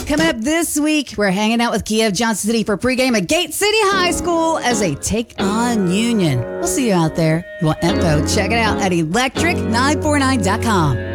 Coming up this week, we're hanging out with Kiev Johnson City for pregame at Gate City High School as they take on Union. We'll see you out there. You want info? Check it out at electric949.com.